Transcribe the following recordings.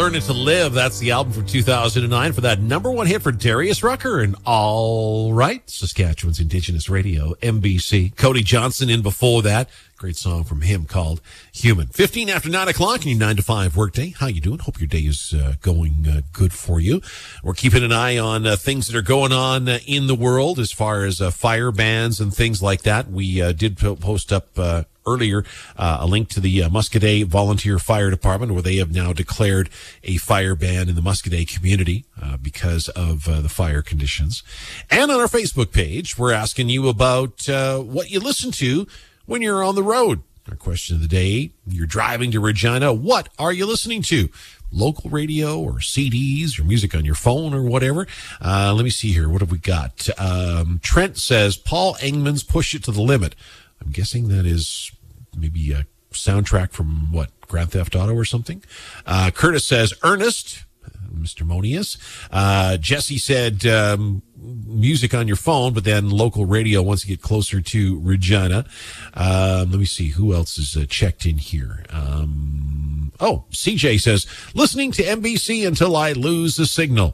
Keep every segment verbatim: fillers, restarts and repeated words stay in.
Learning to Live, that's the album from two thousand nine for that number one hit for Darius Rucker and All Right, Saskatchewan's Indigenous Radio, M B C. Cody Johnson in before that. Great song from him called Human. fifteen after nine o'clock in your nine to five workday. How you doing? Hope your day is uh, going uh, good for you. We're keeping an eye on uh, things that are going on uh, in the world as far as uh, fire bans and things like that. We uh, did po- post up uh, earlier uh, a link to the uh, Muscadet Volunteer Fire Department, where they have now declared a fire ban in the Muscadet community uh, because of uh, the fire conditions. And on our Facebook page, we're asking you about uh, what you listen to when you're on the road. Our question of the day: you're driving to Regina, what are you listening to? Local radio or C Ds or music on your phone or whatever. Uh, let me see here. What have we got? Um, Trent says Paul Engman's Push It to the Limit. I'm guessing that is maybe a soundtrack from, what, Grand Theft Auto or something? Uh, Curtis says Ernest, Mister Monius. Uh, Jesse said um, music on your phone, but then local radio once you get closer to Regina. Um, let me see. Who else is uh, checked in here? Um, oh, C J says, listening to M B C until I lose the signal.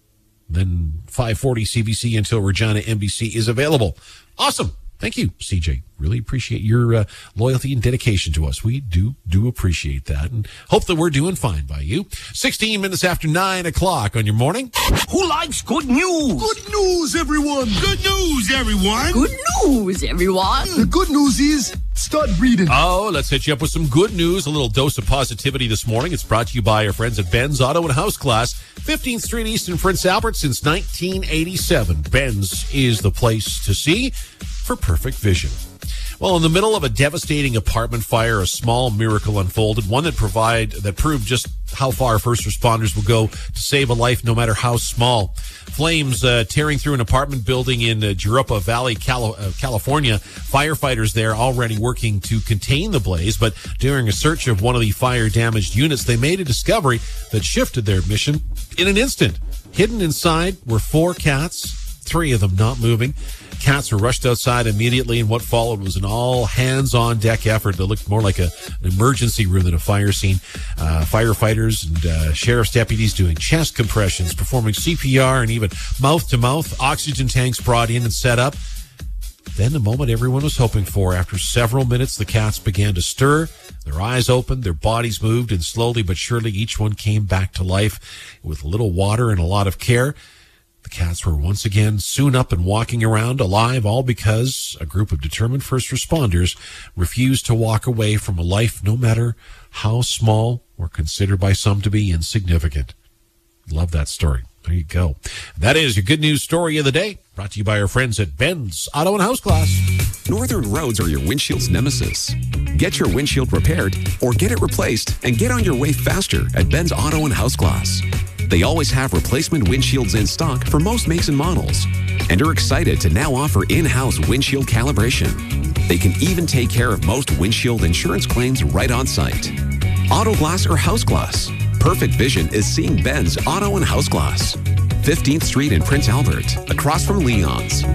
Then five forty C B C until Regina M B C is available. Awesome. Thank you, C J. Really appreciate your uh, loyalty and dedication to us. We do do appreciate that, and hope that we're doing fine by you. sixteen minutes after nine o'clock on your morning. Who likes good news? Good news, everyone. Good news, everyone. Good news, everyone. The good news is, start reading. Oh, let's hit you up with some good news. A little dose of positivity this morning. It's brought to you by our friends at Ben's Auto and House Glass, fifteenth Street East in Prince Albert since nineteen eighty-seven. Ben's is the place to see for perfect vision. Well, in the middle of a devastating apartment fire, a small miracle unfolded, one that provide that proved just how far first responders will go to save a life, no matter how small. Flames uh, tearing through an apartment building in uh, Jurupa Valley, Cali- uh, California. Firefighters there already working to contain the blaze, but during a search of one of the fire-damaged units, they made a discovery that shifted their mission in an instant. Hidden inside were four cats, three of them not moving. Cats were rushed outside immediately, and what followed was an all-hands-on-deck effort that looked more like a, an emergency room than a fire scene. Uh, firefighters and uh, sheriff's deputies doing chest compressions, performing C P R, and even mouth-to-mouth oxygen tanks brought in and set up. Then the moment everyone was hoping for. After several minutes, the cats began to stir. Their eyes opened, their bodies moved, and slowly but surely each one came back to life with a little water and a lot of care. The cats were once again soon up and walking around alive, all because a group of determined first responders refused to walk away from a life, no matter how small or considered by some to be insignificant. Love that story. There you go. That is your good news story of the day, brought to you by our friends at Ben's Auto and House Glass. Northern roads are your windshield's nemesis. Get your windshield repaired or get it replaced and get on your way faster at Ben's Auto and House Glass. They always have replacement windshields in stock for most makes and models, and are excited to now offer in-house windshield calibration. They can even take care of most windshield insurance claims right on site. Auto glass or house glass, perfect vision is seeing Ben's Auto and House Glass. fifteenth Street in Prince Albert, across from Leon's.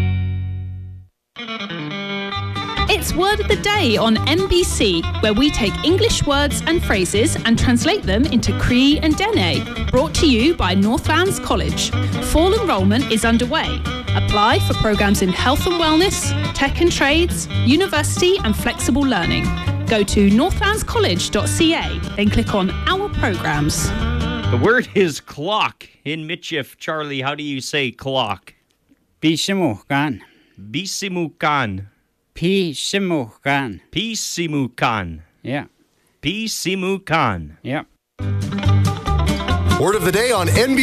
It's Word of the Day on M B C, where we take English words and phrases and translate them into Cree and Dene. Brought to you by Northlands College. Fall enrolment is underway. Apply for programs in health and wellness, tech and trades, university and flexible learning. Go to northlands college dot c a, then click on Our Programs. The word is clock. In Michif, Charlie, how do you say clock? Pisimukan. Bisimukan. Pisimukan. Pisimukan. Yeah. Pisimukan. Yeah. Word of the day on N B C.